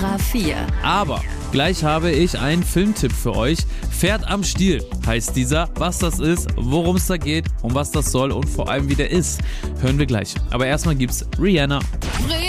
Extra 4. Aber gleich habe ich einen Filmtipp für euch. Pferd am Stiel heißt dieser. Was das ist, worum es da geht, um was das soll und vor allem wie der ist, hören wir gleich. Aber erstmal gibt's Rihanna.